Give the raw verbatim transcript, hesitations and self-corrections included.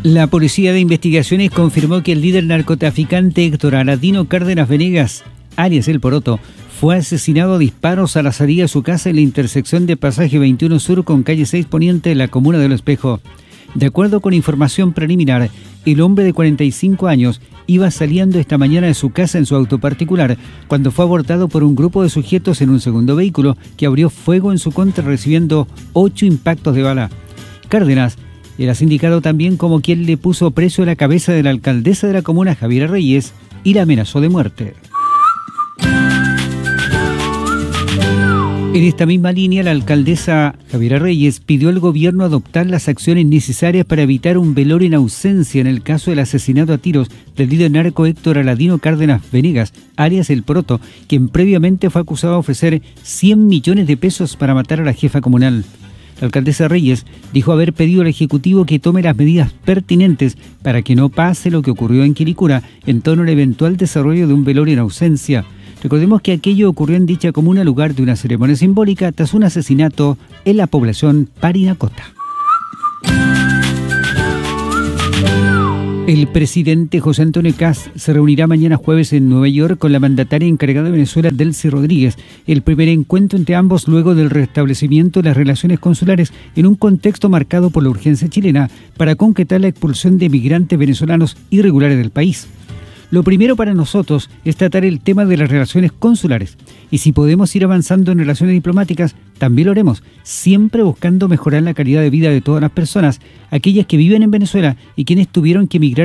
La Policía de Investigaciones confirmó que el líder narcotraficante Héctor Aladino Cárdenas Venegas, alias El Poroto, fue asesinado a disparos a la salida de su casa en la intersección de Pasaje veintiuno Sur con Calle seis Poniente en la comuna de Lo Espejo. De acuerdo con información preliminar, el hombre de cuarenta y cinco años iba saliendo esta mañana de su casa en su auto particular cuando fue abordado por un grupo de sujetos en un segundo vehículo que abrió fuego en su contra recibiendo ocho impactos de bala. Cárdenas era sindicado también como quien le puso precio a la cabeza de la alcaldesa de la comuna, Javiera Reyes, y la amenazó de muerte. En esta misma línea, la alcaldesa Javiera Reyes pidió al gobierno adoptar las acciones necesarias para evitar un velorio en ausencia en el caso del asesinato a tiros del líder narco Héctor Aladino Cárdenas Venegas, alias El Poroto, quien previamente fue acusado de ofrecer cien millones de pesos para matar a la jefa comunal. La alcaldesa Reyes dijo haber pedido al Ejecutivo que tome las medidas pertinentes para que no pase lo que ocurrió en Quilicura en torno al eventual desarrollo de un velorio en ausencia. Recordemos que aquello ocurrió en dicha comuna lugar de una ceremonia simbólica tras un asesinato en la población Parinacota. El presidente José Antonio Kast se reunirá mañana jueves en Nueva York con la mandataria encargada de Venezuela, Delcy Rodríguez, el primer encuentro entre ambos luego del restablecimiento de las relaciones consulares en un contexto marcado por la urgencia chilena para concretar la expulsión de migrantes venezolanos irregulares del país. Lo primero para nosotros es tratar el tema de las relaciones consulares y si podemos ir avanzando en relaciones diplomáticas, también lo haremos, siempre buscando mejorar la calidad de vida de todas las personas, aquellas que viven en Venezuela y quienes tuvieron que emigrar